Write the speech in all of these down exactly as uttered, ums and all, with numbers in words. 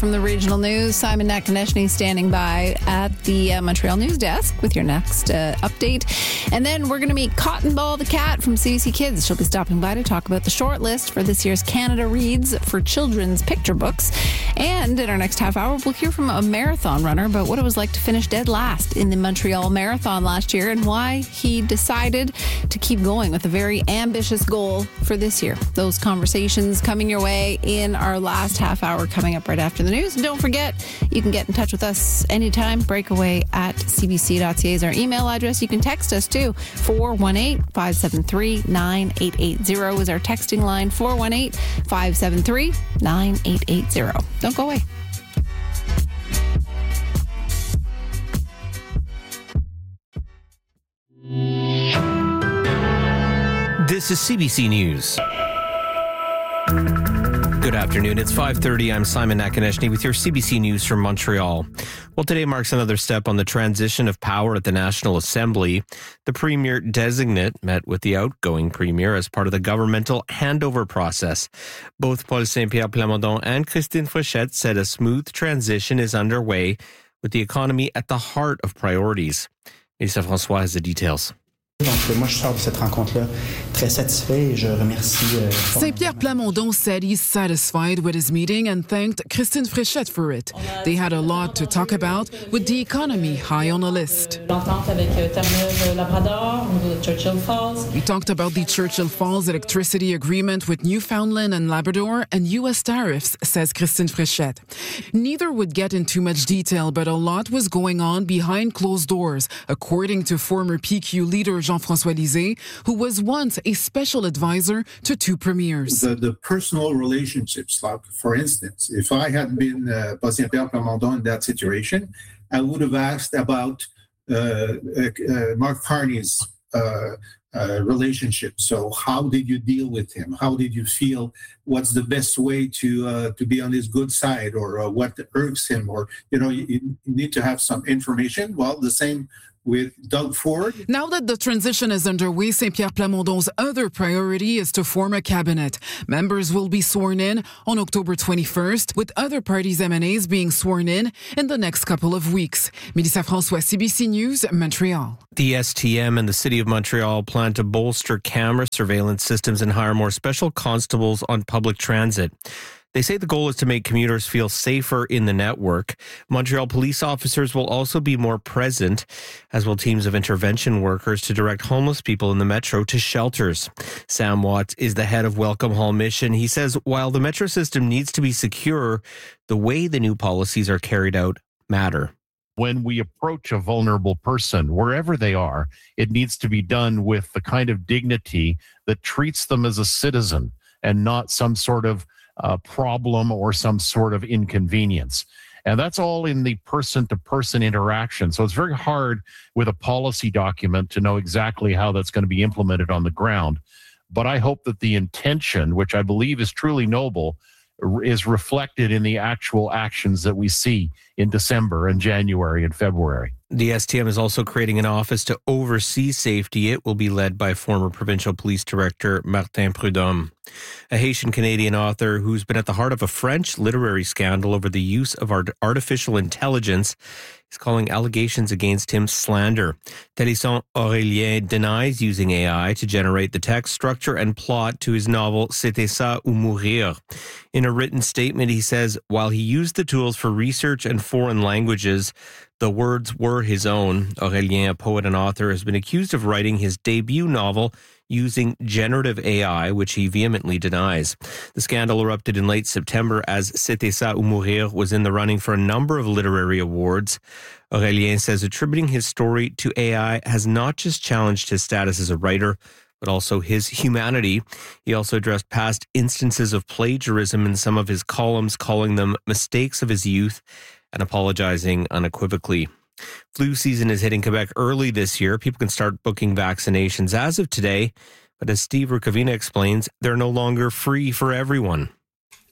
from the regional news. Simon Nakonechny standing by at the uh, Montreal News Desk with your next uh, update. And then we're going to meet Cotton Ball the cat from C B C Kids. She'll be stopping by to talk about the short list for this year's Canada Reads for children's picture books. And in our next half hour, we'll hear from a marathon runner about what it was like to finish dead last in the Montreal Marathon last year and why he decided to keep going with a very ambitious goal for this year. Those conversations coming your way in our last half hour, coming up right after the news. And don't forget, you can get in touch with us anytime. Breakaway at c b c dot c a is our email address. You can text us too. four one eight, five seven three, nine eight eight zero is our texting line. four one eight, five seven three, nine eight eight zero. Don't go away. This is C B C News. Good afternoon. It's five thirty. I'm Simon Nakonechny with your C B C News from Montreal. Well, today marks another step on the transition of power at the National Assembly. The Premier designate met with the outgoing Premier as part of the governmental handover process. Both Paul Saint-Pierre Plamondon and Christine Fréchette said a smooth transition is underway with the economy at the heart of priorities. Elisa François has the details. Donc, moi, je sors de cette rencontre-là très satisfait et je remercie... Euh, Saint-Pierre Plamondon said he's satisfied with his meeting and thanked Christine Fréchette for it. They had a lot to talk about, with the economy high on the list. L'entente avec Terre-Neuve-Labrador, au niveau de Churchill Falls. We talked about the Churchill Falls electricity agreement with Newfoundland and Labrador and U S tariffs, says Christine Fréchette. Neither would get into much detail, but a lot was going on behind closed doors, according to former P Q leader Jean-François Lisée, who was once a special advisor to two premiers. The, the personal relationships, like, for instance, if I had been uh, Paul Saint-Pierre Plamondon in that situation, I would have asked about uh, uh, uh, Mark Carney's uh, uh, relationship. So how did you deal with him? How did you feel? What's the best way to uh, to be on his good side, or uh, what irks him? Or, you know, you, you need to have some information. Well, the same with Doug Ford. Now that the transition is underway, Saint-Pierre Plamondon's other priority is to form a cabinet. Members will be sworn in on October twenty-first, with other parties' M and A's being sworn in in the next couple of weeks. Mélissa François, C B C News, Montreal. The S T M and the City of Montreal plan to bolster camera surveillance systems and hire more special constables on public transit. They say the goal is to make commuters feel safer in the network. Montreal police officers will also be more present, as will teams of intervention workers to direct homeless people in the metro to shelters. Sam Watts is the head of Welcome Hall Mission. He says while the metro system needs to be secure, the way the new policies are carried out matter. When we approach a vulnerable person, wherever they are, it needs to be done with the kind of dignity that treats them as a citizen and not some sort of uh, problem or some sort of inconvenience. And that's all in the person-to-person interaction. So it's very hard with a policy document to know exactly how that's going to be implemented on the ground. But I hope that the intention, which I believe is truly noble, is reflected in the actual actions that we see in December and January and February. The S T M is also creating an office to oversee safety. It will be led by former provincial police director Martin Prudhomme. A Haitian-Canadian author who's been at the heart of a French literary scandal over the use of artificial intelligence is calling allegations against him slander. Thélisson Aurélien denies using A I to generate the text structure and plot to his novel C'était ça ou mourir. In a written statement, he says while he used the tools for research and foreign languages, the words were his own. Aurélien, a poet and author, has been accused of writing his debut novel using generative A I, which he vehemently denies. The scandal erupted in late September as C'était ça ou mourir was in the running for a number of literary awards. Aurélien says attributing his story to A I has not just challenged his status as a writer, but also his humanity. He also addressed past instances of plagiarism in some of his columns, calling them mistakes of his youth and apologizing unequivocally. Flu season is hitting Quebec early this year. People can start booking vaccinations as of today. But as Steve Rukavina explains, they're no longer free for everyone.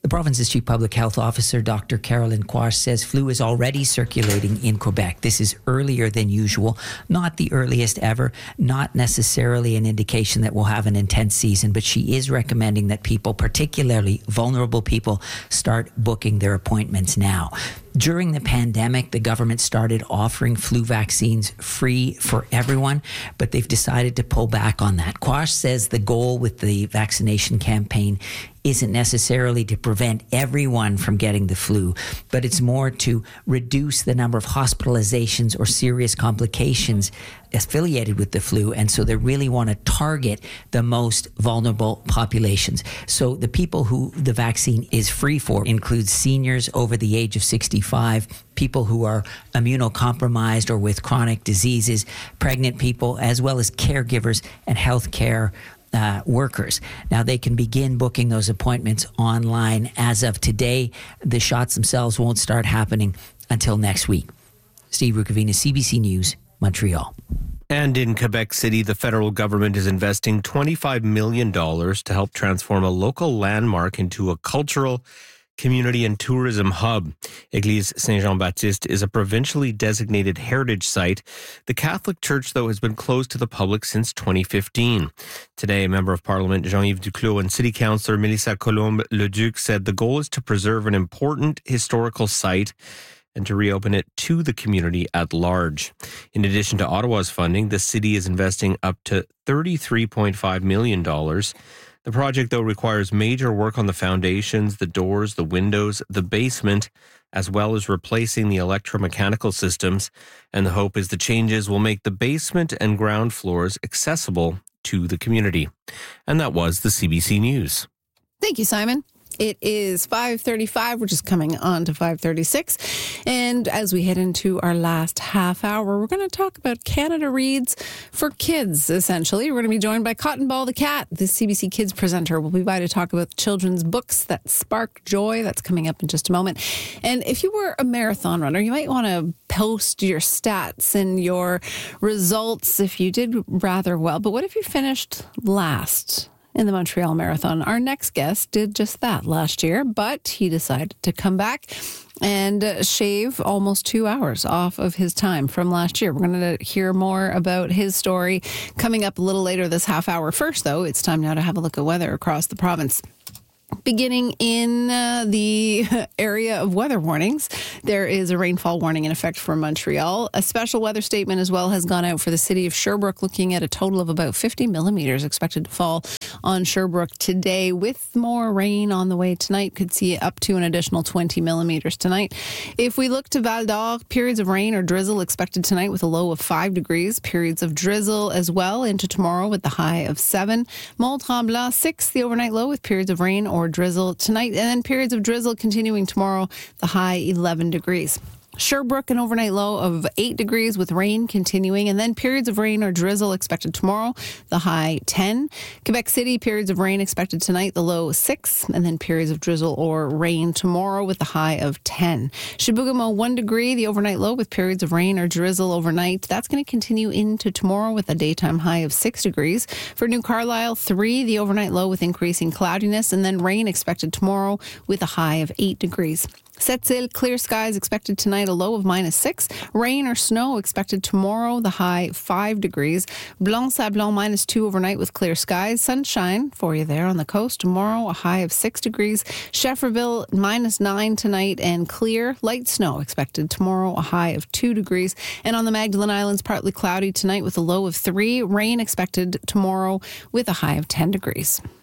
The province's chief public health officer, Doctor Caroline Quash, says flu is already circulating in Quebec. This is earlier than usual, not the earliest ever, not necessarily an indication that we'll have an intense season, but she is recommending that people, particularly vulnerable people, start booking their appointments now. During the pandemic, the government started offering flu vaccines free for everyone, but they've decided to pull back on that. Quash says the goal with the vaccination campaign isn't necessarily to prevent everyone from getting the flu, but it's more to reduce the number of hospitalizations or serious complications affiliated with the flu. And so they really want to target the most vulnerable populations. So the people who the vaccine is free for include seniors over the age of sixty-five, people who are immunocompromised or with chronic diseases, pregnant people, as well as caregivers and healthcare Uh, workers. Now, they can begin booking those appointments online as of today. The shots themselves won't start happening until next week. Steve Rukavina, C B C News, Montreal. And in Quebec City, the federal government is investing twenty-five million dollars to help transform a local landmark into a cultural, community and tourism hub. Église Saint-Jean-Baptiste is a provincially designated heritage site. The Catholic Church, though, has been closed to the public since twenty fifteen. Today, a member of Parliament, Jean-Yves Duclos, and City Councillor Melissa Colombe-Leduc said the goal is to preserve an important historical site and to reopen it to the community at large. In addition to Ottawa's funding, the city is investing up to thirty-three point five million dollars. The project, though, requires major work on the foundations, the doors, the windows, the basement, as well as replacing the electromechanical systems. And the hope is the changes will make the basement and ground floors accessible to the community. And that was the C B C News. Thank you, Simon. It is five thirty-five. We're just coming on to five thirty-six. And as we head into our last half hour, we're going to talk about Canada Reads for Kids, essentially. We're going to be joined by Cotton Ball the Cat. The C B C Kids presenter will be by to talk about children's books that spark joy. That's coming up in just a moment. And if you were a marathon runner, you might want to post your stats and your results if you did rather well. But what if you finished last in the Montreal Marathon? Our next guest did just that last year, but he decided to come back and uh, shave almost two hours off of his time from last year. We're going to hear more about his story coming up a little later this half hour. First, though, it's time now to have a look at weather across the province. Beginning in uh, the area of weather warnings, there is a rainfall warning in effect for Montreal. A special weather statement as well has gone out for the city of Sherbrooke, looking at a total of about fifty millimeters expected to fall on Sherbrooke today, with more rain on the way tonight. Could see up to an additional twenty millimeters tonight. If we look to Val d'Or, periods of rain or drizzle expected tonight with a low of five degrees. Periods of drizzle as well into tomorrow with the high of seven. Mont-Tremblant, six, the overnight low with periods of rain or drizzle tonight, and then periods of drizzle continuing tomorrow, the high eleven degrees. Sherbrooke, an overnight low of eight degrees with rain continuing, and then periods of rain or drizzle expected tomorrow, the high ten. Quebec City, periods of rain expected tonight, the low six, and then periods of drizzle or rain tomorrow with the high of ten. Chibougamau, one degree, the overnight low with periods of rain or drizzle overnight. That's going to continue into tomorrow with a daytime high of six degrees. For New Carlisle, three, the overnight low with increasing cloudiness, and then rain expected tomorrow with a high of eight degrees. Sept-Îles, clear skies expected tonight, a low of minus six. Rain or snow expected tomorrow, the high five degrees. Blanc-Sablon, minus two overnight with clear skies. Sunshine for you there on the coast. Tomorrow, a high of six degrees. Schefferville, minus nine tonight and clear. Light snow expected tomorrow, a high of two degrees. And on the Magdalen Islands, partly cloudy tonight with a low of three. Rain expected tomorrow with a high of ten degrees.